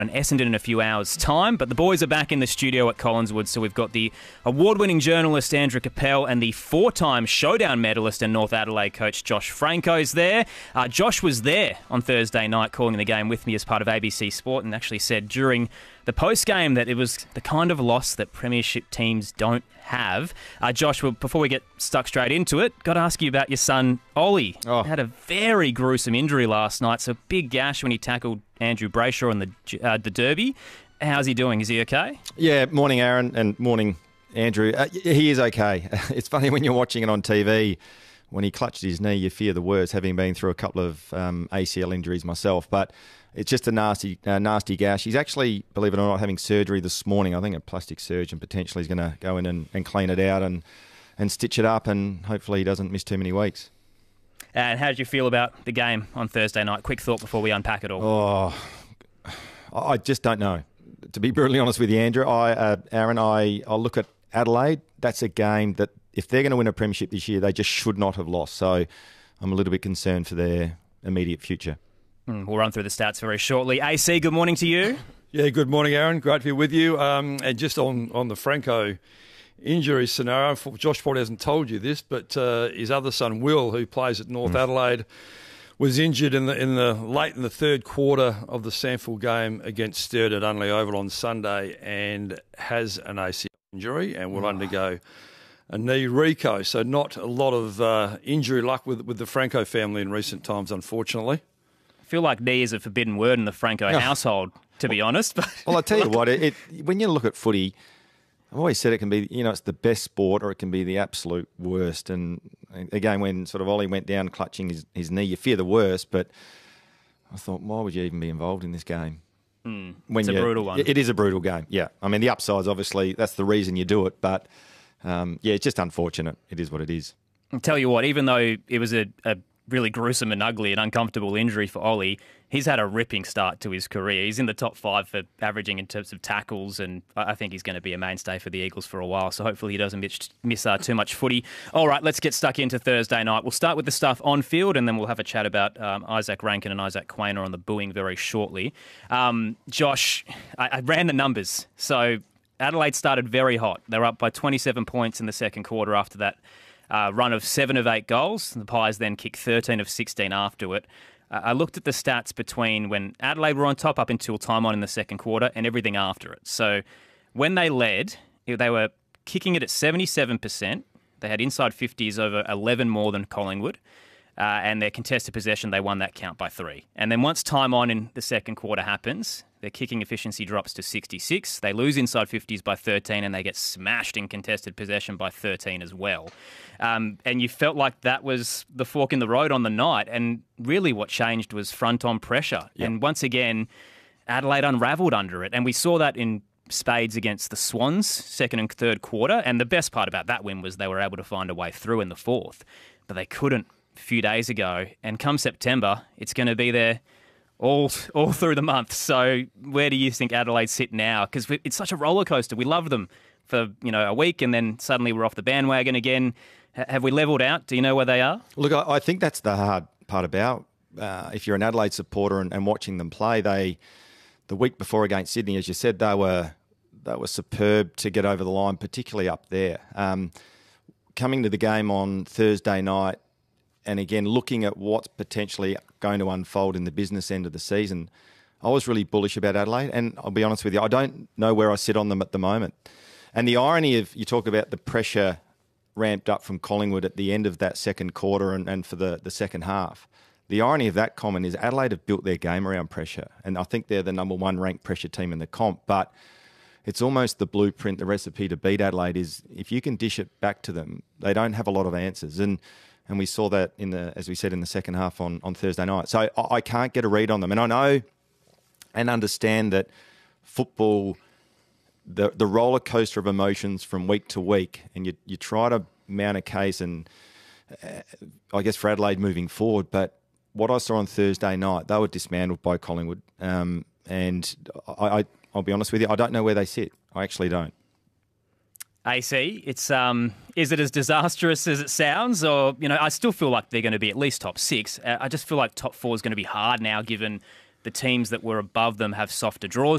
Essendon in a few hours' time, but the boys are back in the studio at Collinswood, so we've got the award-winning journalist Andrew Capel and the four-time Showdown medalist and North Adelaide coach Josh Franco's there. Josh was there on Thursday night calling the game with me as part of ABC Sport and actually said during the post-game that it was the kind of loss that premiership teams don't have. Josh, before we get stuck straight into it, got to ask you about your son, Ollie. Oh. Had a very gruesome injury last night, so big gash when he tackled Andrew Brayshaw in the Derby. How's he doing? Is he okay? Yeah, morning Aaron and morning Andrew. He is okay. It's funny when you're watching it on TV, when he clutched his knee, you fear the worst, having been through a couple of ACL injuries myself, but it's just a nasty gash. He's actually, believe it or not, having surgery this morning. I think a plastic surgeon potentially is going to go in and clean it out and stitch it up, and hopefully he doesn't miss too many weeks. And how did you feel about the game on Thursday night? Quick thought before we unpack it all. Oh, I just don't know. To be brutally honest with you, Andrew, Aaron, I'll look at Adelaide. That's a game that if they're going to win a premiership this year, they just should not have lost. So I'm a little bit concerned for their immediate future. We'll run through the stats very shortly. AC, good morning to you. Yeah, good morning, Aaron. Great to be with you. And just on the Franco injury scenario, Josh probably hasn't told you this, but his other son, Will, who plays at North Adelaide, was injured in the late in the third quarter of the SANFL game against Sturt at Unley Oval on Sunday and has an ACL injury and will undergo a knee reco. So not a lot of injury luck with the Franco family in recent times, unfortunately. I feel like knee is a forbidden word in the Franco household, to be honest. But Well, I tell you what, when you look at footy, I've always said it can be, it's the best sport or it can be the absolute worst. And again, when sort of Ollie went down clutching his knee, you fear the worst. But I thought, why would you even be involved in this game? It's a brutal one. It is a brutal game, yeah. I mean, the upsides, obviously, that's the reason you do it. But, it's just unfortunate. It is what it is. I'll tell you what, even though it was a really gruesome and ugly and uncomfortable injury for Ollie, he's had a ripping start to his career. He's in the top 5 for averaging in terms of tackles, and I think he's going to be a mainstay for the Eagles for a while, so hopefully he doesn't miss too much footy. All right, let's get stuck into Thursday night. We'll start with the stuff on field, and then we'll have a chat about Isaac Rankin and Isaac Quaynor on the booing very shortly. Josh, I ran the numbers. So Adelaide started very hot. They were up by 27 points in the second quarter after that run of 7 of 8 goals. The Pies then kicked 13 of 16 after it. I looked at the stats between when Adelaide were on top up until time on in the second quarter and everything after it. So when they led, they were kicking it at 77%. They had inside 50s over 11 more than Collingwood. And their contested possession, they won that count by 3. And then once time on in the second quarter happens, their kicking efficiency drops to 66. They lose inside 50s by 13 and they get smashed in contested possession by 13 as well. And you felt like that was the fork in the road on the night. And really what changed was front-on pressure. Yep. And once again, Adelaide unravelled under it. And we saw that in spades against the Swans, second and third quarter. And the best part about that win was they were able to find a way through in the fourth. But they couldn't a few days ago. And come September, it's going to be there all through the month. So where do you think Adelaide sit now? Because it's such a roller coaster. We love them for a week, and then suddenly we're off the bandwagon again. Have we levelled out? Do you know where they are? Look, I think that's the hard part about if you're an Adelaide supporter and watching them play. The week before against Sydney, as you said, they were superb to get over the line, particularly up there. Coming to the game on Thursday night, and again, looking at what's potentially going to unfold in the business end of the season, I was really bullish about Adelaide. And I'll be honest with you, I don't know where I sit on them at the moment. And the irony of, you talk about the pressure ramped up from Collingwood at the end of that second quarter and for the second half. The irony of that comment is Adelaide have built their game around pressure. And I think they're the number 1 ranked pressure team in the comp. But it's almost the blueprint, the recipe to beat Adelaide is if you can dish it back to them, they don't have a lot of answers. And we saw that as we said, in the second half on Thursday night. So I can't get a read on them. And I know and understand that football, the roller coaster of emotions from week to week, and you try to mount a case and I guess for Adelaide moving forward. But what I saw on Thursday night, they were dismantled by Collingwood. And I'll be honest with you, I don't know where they sit. I actually don't. AC, it's is it as disastrous as it sounds, or I still feel like they're going to be at least top 6. I just feel like top 4 is going to be hard now, given the teams that were above them have softer draws